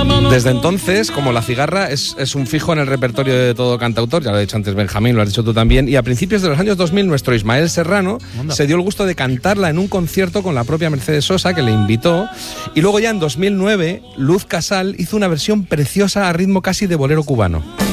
Desde entonces, como La Cigarra, es un fijo en el repertorio de todo cantautor, ya lo ha dicho antes Benjamín, lo has dicho tú también, y a principios de los años 2000 nuestro Ismael Serrano se dio el gusto de cantarla en un concierto con la propia Mercedes Sosa, que le invitó, y luego ya en 2009 Luz Casal hizo una versión preciosa a ritmo casi de bolero cubano.